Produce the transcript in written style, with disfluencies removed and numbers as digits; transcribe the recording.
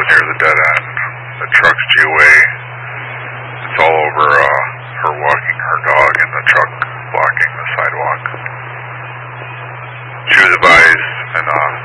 near the dead end. The truck's G away. It's all over her walking her dog and the truck blocking the sidewalk. She was advised in